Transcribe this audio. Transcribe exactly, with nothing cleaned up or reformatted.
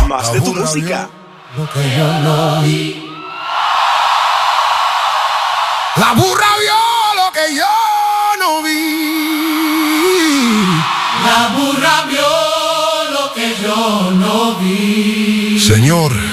Más de tu música. Lo que yo no vi. La burra vio lo que yo no vi. La burra vio lo que yo no vi. Señor,